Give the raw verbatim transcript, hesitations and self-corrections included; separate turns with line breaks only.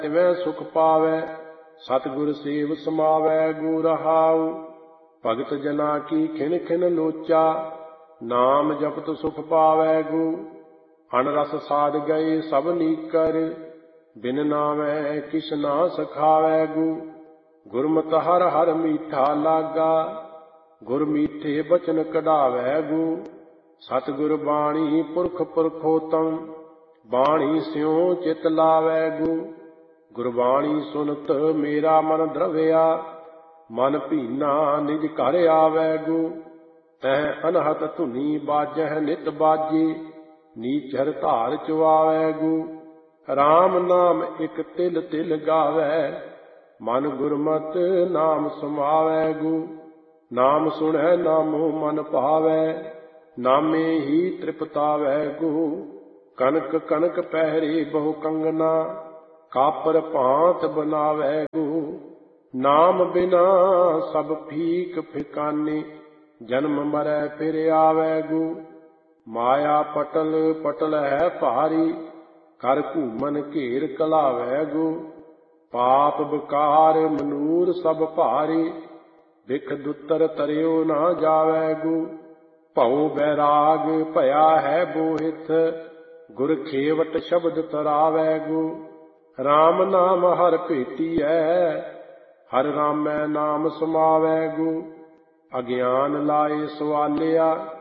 ਤਿਵੈ ਸੁਖ ਪਾਵੈ। ਸਤਿਗੁਰ ਸੇਵ ਸਮਾਵੈ ਗੁਰ ਰਹਾਉ। ਭਗਤ ਜਨਾ ਕੀ ਖਿਨ ਖਿਨ ਲੋਚਾ। ਨਾਮ ਜਪਤ ਸੁਖ ਪਾਵੈ ਗੋ। ਅਨ ਰਸ ਸਾਧ ਗਏ ਸਭ ਨੀਕਰ। ਬਿਨ ਨਾਮੈ ਕਿਛ ਨਾ ਸਖਾਵੈ ਗੋ। ਗੁਰਮਤਿ ਹਰਿ ਹਰਿ ਮੀਠਾ ਲਾਗਾ। ਗੁਰ ਮੀਠੇ ਬਚਨ ਕਢਾਵੈ ਗੋ। ਸਤਿਗੁਰ ਬਾਣੀ ਪੁਰਖ ਪੁਰਖੋਤਮ। ਬਾਣੀ ਸਿਉ ਚਿਤ ਲਾਵੈ ਗੋ। ਗੁਰਬਾਣੀ ਸੁਨਤ ਮੇਰਾ ਮਨ ਦਰਵਿਆ। ਮਨ ਭੀਨਾ ਨਿਜ ਘਰ ਆਵੈ ਗੋ। ਤਹ ਅਨਹਤ ਧੁਨੀ ਬਾਜਹਿ ਨਿਤ ਬਾਜੀ। ਨੀਚਰ ਧਾਰ ਚੁਆਵੈ ਗੋ। ਰਾਮ ਨਾਮ ਇਕ ਤਿਲ ਤਿਲ ਗਾਵੈ। ਮਨ ਗੁਰਮਤਿ ਨਾਮ ਸਮਾਵੈ ਗੋ। ਨਾਮ ਸੁਣੈ ਨਾਮੋ ਮਨ ਭਾਵੈ। ਨਾਮੇ ਹੀ ਤ੍ਰਿਪਤਾਵੈ ਗੋ। ਕਨਕ ਕਨਕ ਪਹਿਰੇ ਬਹੁ ਕੰਗਨਾ। ਕਾਪਰ ਭਾਂਤ ਬਨਾਵੈ ਗੋ। ਨਾਮ ਬਿਨਾ ਸਭ ਫੀਕ ਫਿਕਾਨੇ। ਜਨਮ ਮਰੈ ਫਿਰ ਆਵੈ ਗੋ। ਮਾਇਆ ਪਟਲ ਪਟਲ ਹੈ ਭਾਰੀ। ਕਰ ਘੂਮਨ ਘੇਰ ਕਲਾਵੈ ਗੋ। ਪਾਪ ਬਕਾਰ ਮਨੂਰ ਸਭ ਭਾਰੀ। ਬਿਖ ਦੁੱਤਰ ਤਰਿਓ ਨਾ ਜਾਵੈ ਗੋ। ਭਉ ਬੈਰਾਗ ਭਇਆ ਹੈ ਬੋਹਿਥ। ਗੁਰ ਖੇਵਟ ਸ਼ਬਦ ਤਰਾਵੈ ਗੋ। ਰਾਮ ਨਾਮ ਹਰਿ ਭੇਟੀਐ। ਹਰਿ ਰਾਮੈ ਨਾਮ ਸਮਾਵੈ ਗੋ। ਅਗਿਆਨ ਲਾਏ ਸਵਾਲਿਆ।